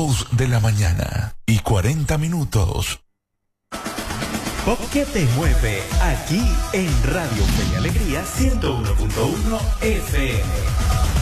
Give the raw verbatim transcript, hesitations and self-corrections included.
Dos de la mañana y cuarenta minutos. Pop que te mueve aquí en Radio Fe y Alegría ciento uno punto uno F M.